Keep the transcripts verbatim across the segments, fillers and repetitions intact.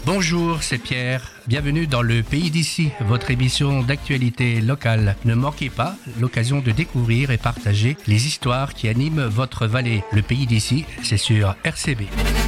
Bonjour, c'est Pierre. Bienvenue dans le Pays d'ici, votre émission d'actualité locale. Ne manquez pas l'occasion de découvrir et partager les histoires qui animent votre vallée. Le Pays d'ici, c'est sur R C B.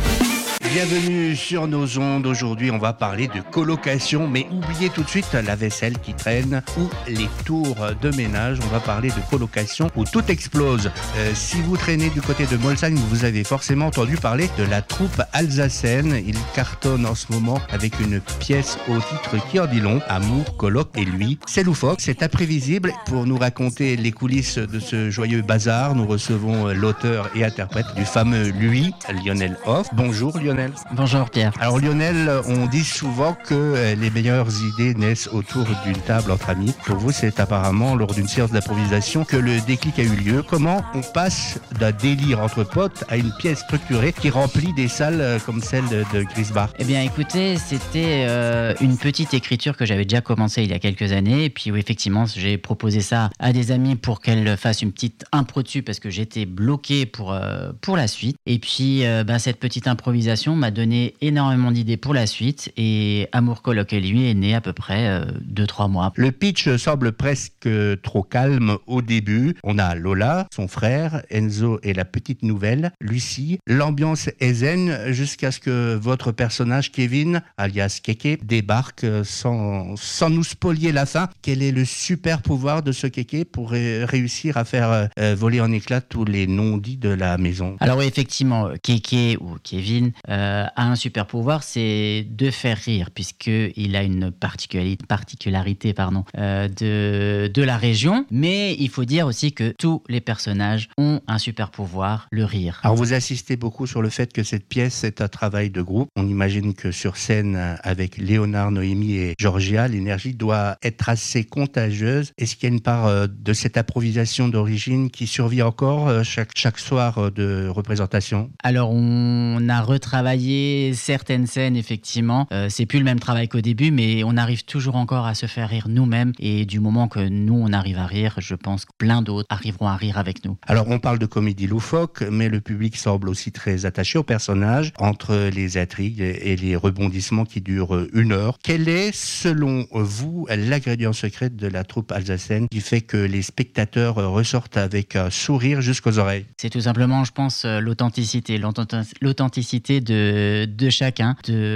Bienvenue sur nos ondes. Aujourd'hui, on va parler de colocation, mais oubliez tout de suite la vaisselle qui traîne ou les tours de ménage. On va parler de colocation où tout explose. Euh, si vous traînez du côté de Molsheim, vous avez forcément entendu parler de la troupe alsacienne. Il cartonne en ce moment avec une pièce au titre qui en dit long. Amour, coloc et lui. C'est loufoque, c'est imprévisible. Pour nous raconter les coulisses de ce joyeux bazar, nous recevons l'auteur et interprète du fameux Lui, Lionel Hoff. Bonjour Lionel. Bonjour Pierre. Alors Lionel, on dit souvent que les meilleures idées naissent autour d'une table entre amis. Pour vous, c'est apparemment lors d'une séance d'improvisation que le déclic a eu lieu. Comment on passe d'un délire entre potes à une pièce structurée qui remplit des salles comme celle de Grisbach? Eh bien écoutez, c'était euh, une petite écriture que j'avais déjà commencée il y a quelques années. Et puis oui, effectivement, j'ai proposé ça à des amis pour qu'elles fassent une petite impro dessus parce que j'étais bloqué pour, euh, pour la suite. Et puis euh, ben, cette petite improvisation m'a donné énormément d'idées pour la suite et Amour, coloc et lui est né à peu près deux trois mois. Le pitch semble presque trop calme au début. On a Lola, son frère, Enzo et la petite nouvelle, Lucie. L'ambiance est zen jusqu'à ce que votre personnage Kevin, alias Kéké, débarque sans, sans nous spolier la fin. Quel est le super pouvoir de ce Kéké pour ré- réussir à faire euh, voler en éclats tous les non-dits de la maison? Alors oui, effectivement, Kéké ou Kevin euh, a un super pouvoir, c'est de faire rire, puisqu'il a une particularité, particularité pardon, euh, de, de la région. Mais il faut dire aussi que tous les personnages ont un super pouvoir, le rire. Alors vous insistez beaucoup sur le fait que cette pièce est un travail de groupe. On imagine que sur scène, avec Léonard, Noémie et Georgia, l'énergie doit être assez contagieuse. Est-ce qu'il y a une part de cette improvisation d'origine qui survit encore chaque, chaque soir de représentation? Alors on a retravaillé certaines scènes, effectivement. Euh, c'est plus le même travail qu'au début, mais on arrive toujours encore à se faire rire nous-mêmes. Et du moment que nous, on arrive à rire, je pense que plein d'autres arriveront à rire avec nous. Alors, on parle de comédie loufoque, mais le public semble aussi très attaché aux personnages, entre les intrigues et les rebondissements qui durent une heure. Quel est, selon vous, l'ingrédient secret de la troupe alsacienne qui fait que les spectateurs ressortent avec un sourire jusqu'aux oreilles? C'est tout simplement, je pense, l'authenticité. L'authenticité de, de chacun,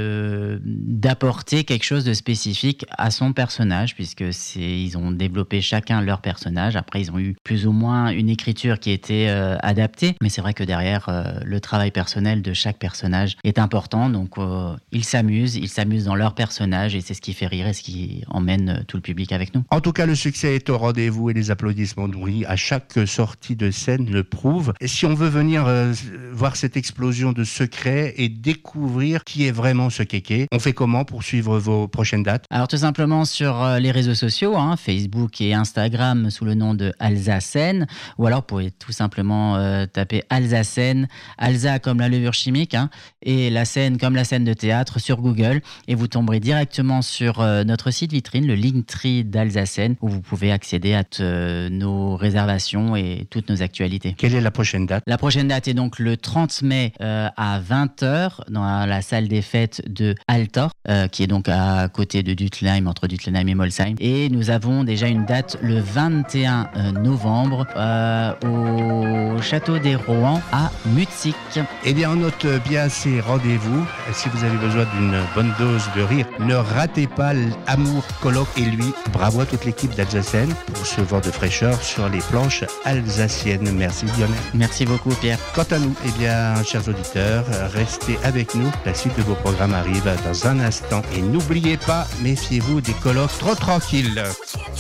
de, d'apporter quelque chose de spécifique à son personnage, puisque c'est, ils ont développé chacun leur personnage. Après, ils ont eu plus ou moins une écriture qui était euh, adaptée, mais c'est vrai que derrière, euh, le travail personnel de chaque personnage est important. Donc, euh, ils s'amusent, ils s'amusent dans leur personnage, et c'est ce qui fait rire et ce qui emmène tout le public avec nous. En tout cas, le succès est au rendez-vous et les applaudissements nourris à chaque sortie de scène le prouvent. Et si on veut venir euh, voir cette explosion de secrets et découvrir qui est vraiment ce Kéké, on fait comment pour suivre vos prochaines dates? Alors tout simplement sur les réseaux sociaux, hein, Facebook et Instagram sous le nom de Alsacène, ou alors vous pouvez tout simplement euh, taper Alsacène, Alsa comme la levure chimique, hein, et la scène comme la scène de théâtre sur Google, et vous tomberez directement sur euh, notre site vitrine, le Linktree d'Alsacène, où vous pouvez accéder à t- euh, nos réservations et toutes nos actualités. Quelle est la prochaine date? La prochaine date est donc le trente mai euh, à vingt heures dans la salle des fêtes de Altor, euh, qui est donc à côté de Duttenheim, entre Duttenheim et Molsheim. Et nous avons déjà une date le vingt et un novembre euh, au Château des Rohan à Mutzig. Eh bien, on note bien ces rendez-vous. Si vous avez besoin d'une bonne dose de rire, ne ratez pas l'Amour, coloc et lui. Bravo à toute l'équipe d'Alsacène pour ce vent de fraîcheur sur les planches alsaciennes. Merci Lionel. Merci beaucoup Pierre. Quant à nous, eh bien, chers auditeurs, restez avec nous. La suite de vos programmes arrive dans un instant. Et n'oubliez pas, méfiez-vous des colocs trop tranquilles.